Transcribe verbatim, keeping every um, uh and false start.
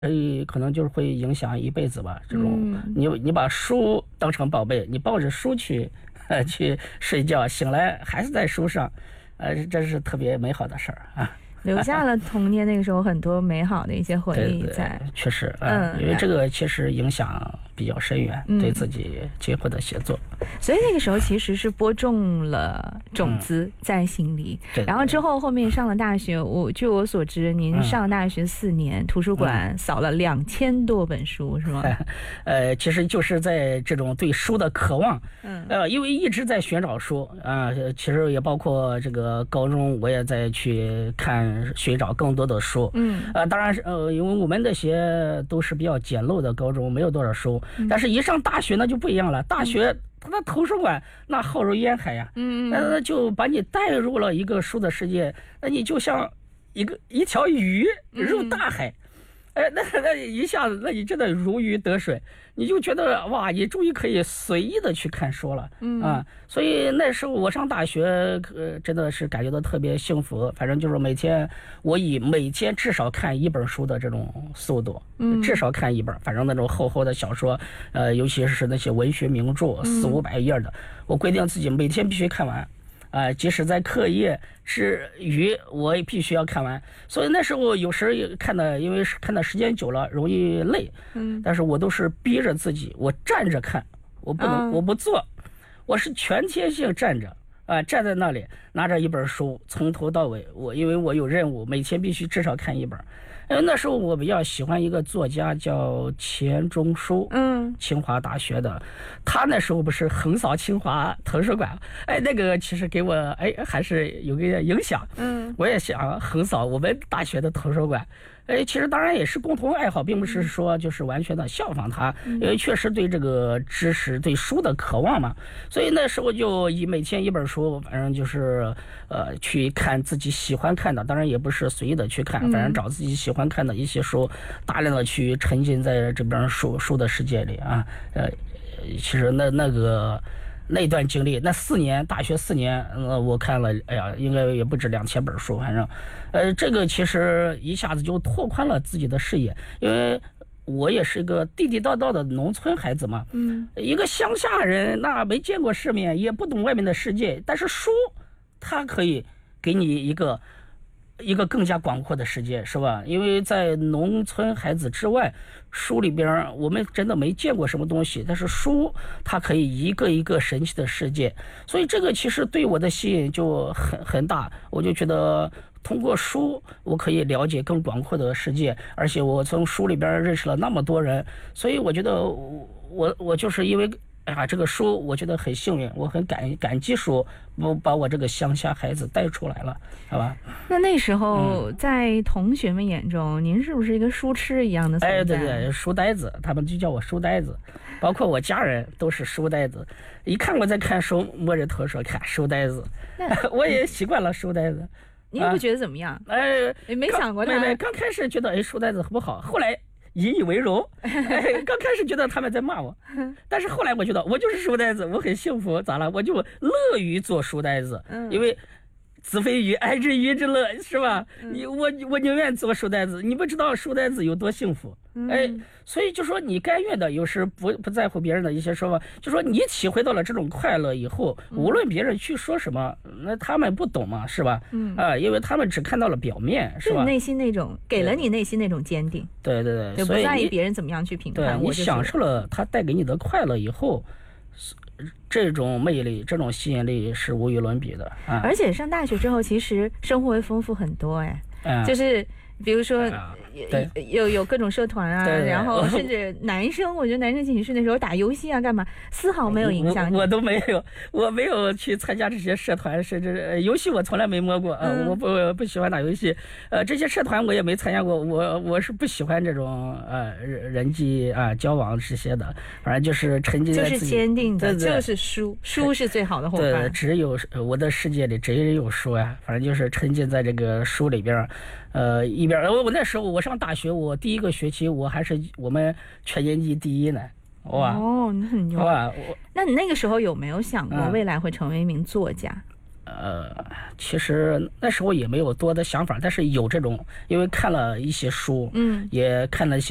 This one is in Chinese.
所以可能就是会影响一辈子吧。这种， 嗯、 你你把书当成宝贝，你抱着书去，呃，去睡觉，醒来还是在书上，呃，这是特别美好的事儿啊。 留下了童年那个时候很多美好的一些回忆在。 对对确实，嗯，因为这个其实影响比较深远，嗯、对自己今后的写作。 所以那个时候其实是播种了种子在心里。 嗯、 然后之后后面上了大学，我据我所知，您上大学四年，嗯、图书馆扫了两千多本书，是吗？ 呃，其实就是在这种对书的渴望，嗯，呃，因为一直在寻找书啊、呃，其实也包括这个高中，我也在去看。寻找更多的书，嗯，呃，当然是呃，因为我们那些都是比较简陋的高中，没有多少书，嗯、但是一上大学那就不一样了，大学它的图书馆那浩如烟海呀，嗯，那就把你带入了一个书的世界，那你就像一个一条鱼入大海。嗯哎，那那一下子，那你真的如鱼得水，你就觉得哇，你终于可以随意的去看书了，嗯啊，所以那时候我上大学，呃，真的是感觉到特别幸福。反正就是每天，我以每天至少看一本书的这种速度，嗯，至少看一本，反正那种厚厚的小说，呃，尤其是那些文学名著，四五百页的，我规定自己每天必须看完。啊、呃，即使在课业之余，我也必须要看完。所以那时候有时看的，因为看的时间久了容易累，嗯，但是我都是逼着自己，我站着看，我不能，嗯、我不坐，我是全天性站着啊、呃，站在那里拿着一本书，从头到尾，我因为我有任务，每天必须至少看一本。因为那时候我比较喜欢一个作家叫钱钟书，嗯，清华大学的，他那时候不是横扫清华图书馆，哎，那个其实给我哎还是有个影响，嗯，我也想横扫我们大学的图书馆。哎，其实当然也是共同爱好，并不是说就是完全的效仿他，因为确实对这个知识、对书的渴望嘛，所以那时候就以每天一本书，反正就是呃去看自己喜欢看的，当然也不是随意的去看，反正找自己喜欢看的一些书，大量的去沉浸在这边书书的世界里啊，呃，其实那那个。那段经历，那四年大学四年，呃，我看了，哎呀，应该也不止两千本书，反正，呃，这个其实一下子就拓宽了自己的视野，因为我也是一个地地道道的农村孩子嘛，嗯，一个乡下人，那没见过世面，也不懂外面的世界，但是书，它可以给你一个。一个更加广阔的世界，是吧？因为在农村孩子之外，书里边我们真的没见过什么东西，但是书它可以一个一个神奇的世界，所以这个其实对我的吸引就很很大，我就觉得通过书我可以了解更广阔的世界，而且我从书里边认识了那么多人，所以我觉得我我就是因为哎呀，这个书我觉得很幸运，我很感感激书，我把我这个乡下孩子带出来了，好吧？ 那那时候、嗯、在同学们眼中，您是不是一个书痴一样的存在？ 哎，对对，书呆子，他们就叫我书呆子，包括我家人都是书呆子。一看我在看书，摸着头说看书呆子，我也习惯了书呆子。 你也不觉得怎么样？ 啊、哎， 也没想过他。 没没，刚开始觉得哎书呆子不好，后来。引以为荣，哎，刚开始觉得他们在骂我，但是后来我觉得我就是书呆子，我很幸福，咋了？我就乐于做书呆子，因为子非鱼，爱之鱼之乐，是吧？你我我宁愿做书呆子，你不知道书呆子有多幸福，哎，所以就说你甘愿的，有时不不在乎别人的一些说法，就说你体会到了这种快乐以后，无论别人去说什么，那他们不懂嘛，是吧？嗯啊，因为他们只看到了表面，是吧？ 内心那种给了你内心那种坚定， 对对对， 就不在意别人怎么样去评判。 对，你享受了他带给你的快乐以后。这种魅力，这种吸引力是无与伦比的啊！ 而且上大学之后，其实生活会丰富很多哎，嗯、就是比如说、啊、有有各种社团啊， 对对对， 然后甚至男生，我觉得男生寝室那时候打游戏啊，干嘛丝毫没有影响你。 我, 我都没有，我没有去参加这些社团，甚至、呃、游戏我从来没摸过啊、嗯呃，我不我不喜欢打游戏，呃，这些社团我也没参加过，我我是不喜欢这种呃人际啊、呃、交往这些的，反正就是沉浸在自己， 就是坚定的，对对就是书，书是最好的伙伴。 对，只有我的世界里只有书呀、啊，反正就是沉浸在这个书里边，呃，一边我我那时候我上大学，我第一个学期我还是我们全年级第一呢。哇哦，你很牛哇！ 那你那个时候有没有想过未来会成为一名作家？ 嗯、呃，其实那时候也没有多的想法，但是有这种，因为看了一些书，嗯，也看了一些。